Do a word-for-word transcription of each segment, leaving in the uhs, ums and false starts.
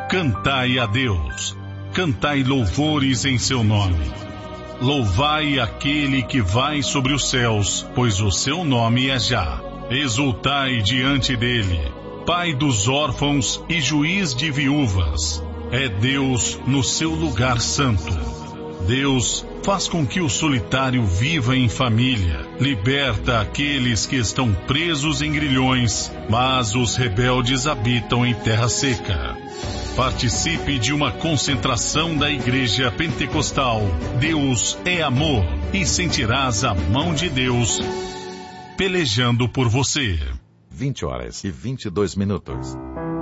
Cantai a Deus, cantai louvores em seu nome. Louvai aquele que vai sobre os céus, pois o seu nome é Já. Exultai diante dele, Pai dos órfãos e juiz de viúvas. É Deus no seu lugar santo. Deus faz com que o solitário viva em família, liberta aqueles que estão presos em grilhões, mas os rebeldes habitam em terra seca. Participe de uma concentração da Igreja Pentecostal Deus é Amor e sentirás a mão de Deus pelejando por você. vinte horas e vinte e dois minutos.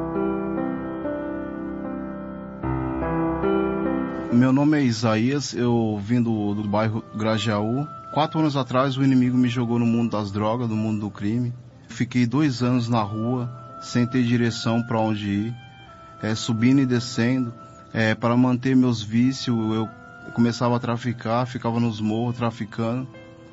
Meu nome é Isaías, eu vim do, do bairro Grajaú. Quatro anos atrás o inimigo me jogou no mundo das drogas, no mundo do crime. Fiquei dois anos na rua, sem ter direção para onde ir, é, subindo e descendo. É, para manter meus vícios, eu começava a traficar, ficava nos morros traficando.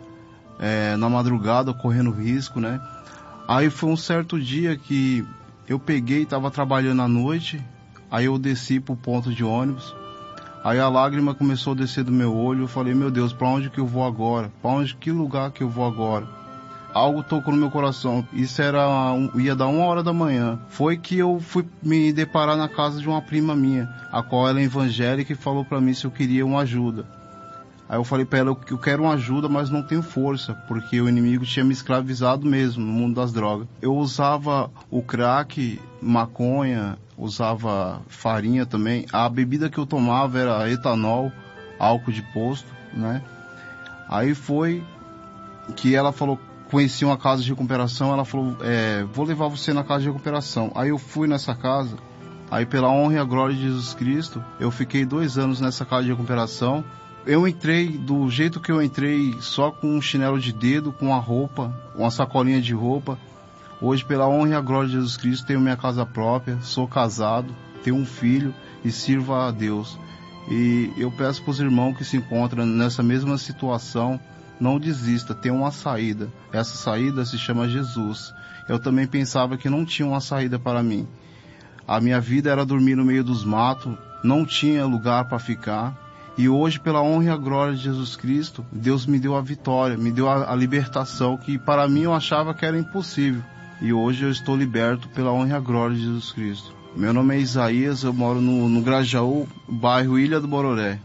É, na madrugada, correndo risco, né? Aí foi um certo dia que eu peguei, estava trabalhando à noite, aí eu desci pro ponto de ônibus. Aí a lágrima começou a descer do meu olho, eu falei, meu Deus, para onde que eu vou agora? Para onde, que lugar que eu vou agora? Algo tocou no meu coração, isso era, um, ia dar uma hora da manhã. Foi que eu fui me deparar na casa de uma prima minha, a qual ela é evangélica e falou para mim se eu queria uma ajuda. Aí eu falei para ela que eu quero uma ajuda, mas não tenho força, porque o inimigo tinha me escravizado mesmo no mundo das drogas. Eu usava o crack, maconha, usava farinha também. A bebida que eu tomava era etanol, álcool de posto, né? Aí foi que ela falou, conhecia uma casa de recuperação, ela falou, é, vou levar você na casa de recuperação. Aí eu fui nessa casa, aí pela honra e a glória de Jesus Cristo, eu fiquei dois anos nessa casa de recuperação. Eu entrei do jeito que eu entrei, só com um chinelo de dedo, com a roupa, uma sacolinha de roupa. Hoje, pela honra e a glória de Jesus Cristo, tenho minha casa própria, sou casado, tenho um filho e sirvo a Deus. E eu peço para os irmãos que se encontram nessa mesma situação, não desista, tem uma saída. Essa saída se chama Jesus. Eu também pensava que não tinha uma saída para mim. A minha vida era dormir no meio dos matos, não tinha lugar para ficar. E hoje, pela honra e a glória de Jesus Cristo, Deus me deu a vitória, me deu a, a libertação, que para mim eu achava que era impossível. E hoje eu estou liberto pela honra e a glória de Jesus Cristo. Meu nome é Isaías, eu moro no, no Grajaú, bairro Ilha do Bororé.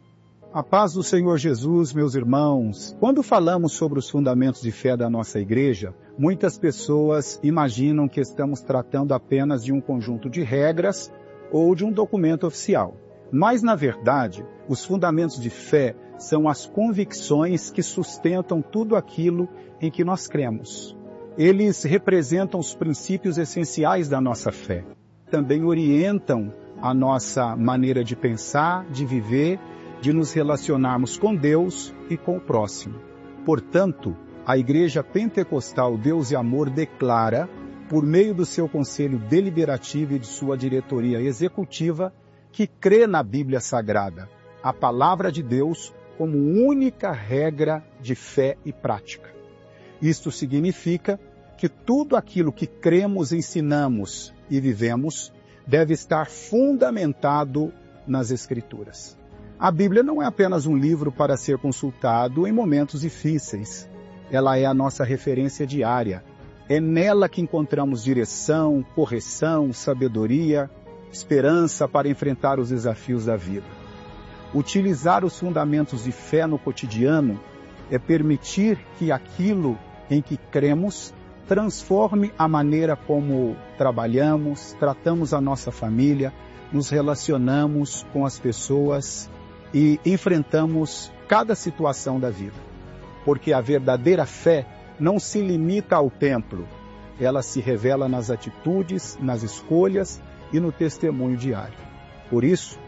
A paz do Senhor Jesus, meus irmãos. Quando falamos sobre os fundamentos de fé da nossa igreja, muitas pessoas imaginam que estamos tratando apenas de um conjunto de regras ou de um documento oficial. Mas, na verdade, os fundamentos de fé são as convicções que sustentam tudo aquilo em que nós cremos. Eles representam os princípios essenciais da nossa fé. Também orientam a nossa maneira de pensar, de viver, de nos relacionarmos com Deus e com o próximo. Portanto, a Igreja Pentecostal Deus e Amor declara, por meio do seu conselho deliberativo e de sua diretoria executiva, que crê na Bíblia Sagrada, a palavra de Deus, como única regra de fé e prática. Isto significa que tudo aquilo que cremos, ensinamos e vivemos deve estar fundamentado nas Escrituras. A Bíblia não é apenas um livro para ser consultado em momentos difíceis. Ela é a nossa referência diária. É nela que encontramos direção, correção, sabedoria, esperança para enfrentar os desafios da vida. Utilizar os fundamentos de fé no cotidiano é permitir que aquilo em que cremos transforme a maneira como trabalhamos, tratamos a nossa família, nos relacionamos com as pessoas e enfrentamos cada situação da vida. Porque a verdadeira fé não se limita ao templo, ela se revela nas atitudes, nas escolhas e no testemunho diário. Por isso,